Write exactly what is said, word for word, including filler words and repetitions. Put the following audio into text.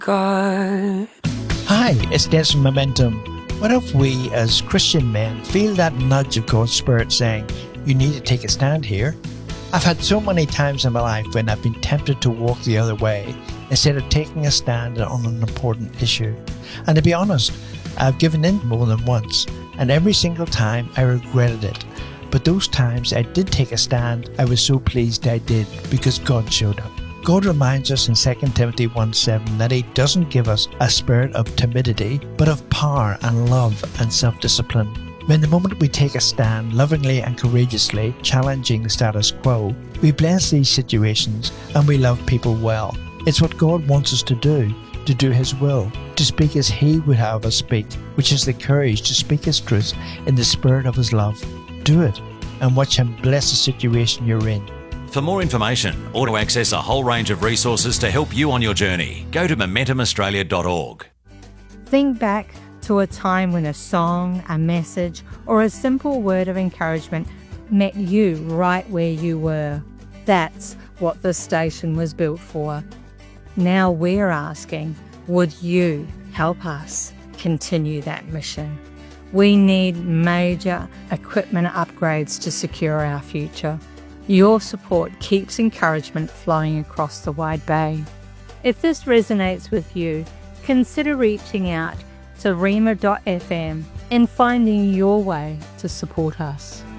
God. Hi, it's Des from Momentum. What if we, as Christian men, feel that nudge of God's Spirit saying, you need to take a stand here? I've had so many times in my life when I've been tempted to walk the other way instead of taking a stand on an important issue. And to be honest, I've given in more than once, and every single time I regretted it. But those times I did take a stand, I was so pleased I did, because God showed up. God reminds us in Second Timothy one seven that He doesn't give us a spirit of timidity, but of power and love and self-discipline. When the moment we take a stand lovingly and courageously, challenging the status quo, we bless these situations and we love people well. It's what God wants us to do, to do His will, to speak as He would have us speak, which is the courage to speak His truth in the spirit of His love. Do it and watch Him bless the situation you're in. For more information or to access a whole range of resources to help you on your journey, go to momentum australia dot org. Think back to a time when a song, a message, or a simple word of encouragement met you right where you were. That's what this station was built for. Now we're asking, would you help us continue that mission? We need major equipment upgrades to secure our future. Your support keeps encouragement flowing across the wide bay. If this resonates with you, consider reaching out to rhema dot f m and finding your way to support us.